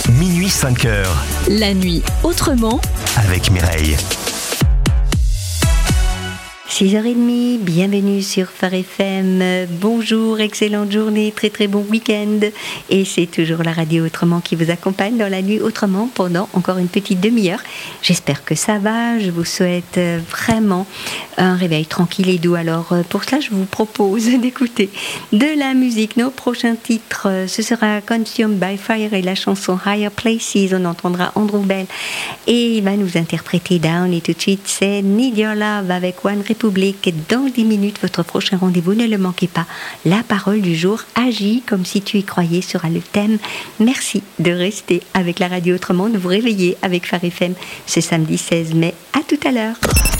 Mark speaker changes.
Speaker 1: Minuit 5h.
Speaker 2: La nuit autrement
Speaker 1: Avec Mireille.
Speaker 3: 6h30, bienvenue sur Phare FM. Bonjour, excellente journée, très très bon week-end. Et c'est toujours la radio Autrement qui vous accompagne dans la nuit autrement pendant encore une petite demi-heure. J'espère que ça va, je vous souhaite vraiment un réveil tranquille et doux. Alors pour cela, je vous propose d'écouter de la musique. Nos prochains titres, ce sera Consumed by Fire et la chanson Higher Places. On entendra Andrew Bell et il va nous interpréter Down. Et tout de suite, c'est Need Your Love avec One Republic. Dans 10 minutes, votre prochain rendez-vous, ne le manquez pas. La parole du jour, agis comme si tu y croyais, sera le thème. Merci de rester avec la radio Autrement, de vous réveiller avec Phare FM ce samedi 16 mai. À tout à l'heure.